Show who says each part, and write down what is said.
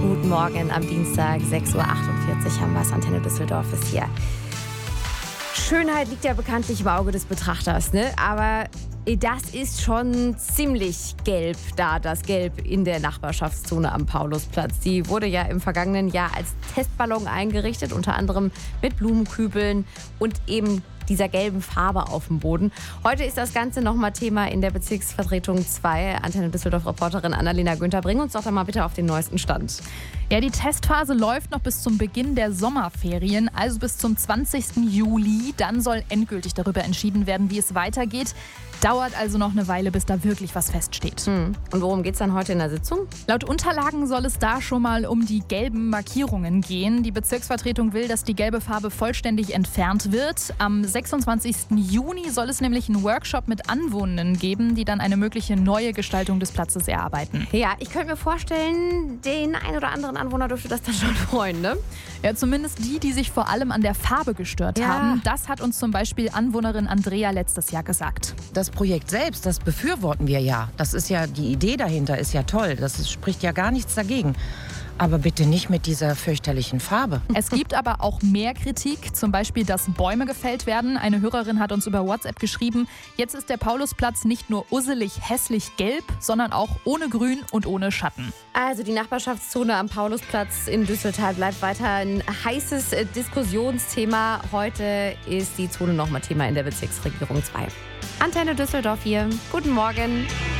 Speaker 1: Guten Morgen am Dienstag, 6.48 Uhr haben wir es. Antenne Düsseldorf ist hier. Schönheit liegt ja bekanntlich im Auge des Betrachters, ne? Aber das ist schon ziemlich gelb da, das Gelb in der Nachbarschaftszone am Paulusplatz. Die wurde ja im vergangenen Jahr als Testballon eingerichtet, unter anderem mit Blumenkübeln und eben dieser gelben Farbe auf dem Boden. Heute ist das Ganze nochmal Thema in der Bezirksvertretung 2. Antenne Düsseldorf-Reporterin Annalena Günther, bring uns doch mal bitte auf den neuesten Stand.
Speaker 2: Ja, die Testphase läuft noch bis zum Beginn der Sommerferien, also bis zum 20. Juli. Dann soll endgültig darüber entschieden werden, wie es weitergeht. Dauert also noch eine Weile, bis da wirklich was feststeht.
Speaker 1: Und worum geht es dann heute in der Sitzung?
Speaker 2: Laut Unterlagen soll es da schon mal um die gelben Markierungen gehen. Die Bezirksvertretung will, dass die gelbe Farbe vollständig entfernt wird. Am 26. Juni soll es nämlich einen Workshop mit Anwohnenden geben, die dann eine mögliche neue Gestaltung des Platzes erarbeiten.
Speaker 1: Ja, ich könnte mir vorstellen, den ein oder anderen Anwohner dürfte das dann schon freuen, ne?
Speaker 2: Ja, zumindest die sich vor allem an der Farbe gestört haben. Das hat uns zum Beispiel Anwohnerin Andrea letztes Jahr gesagt.
Speaker 3: Das Projekt selbst, das befürworten wir ja. Das ist ja, die Idee dahinter ist ja toll. Spricht ja gar nichts dagegen. Aber bitte nicht mit dieser fürchterlichen Farbe.
Speaker 2: Es gibt aber auch mehr Kritik, zum Beispiel, dass Bäume gefällt werden. Eine Hörerin hat uns über WhatsApp geschrieben, jetzt ist der Paulusplatz nicht nur usselig, hässlich gelb, sondern auch ohne Grün und ohne Schatten.
Speaker 1: Also die Nachbarschaftszone am Paulusplatz in Düsseldorf bleibt weiter ein heißes Diskussionsthema. Heute ist die Zone nochmal Thema in der Bezirksregierung 2. Antenne Düsseldorf hier. Guten Morgen.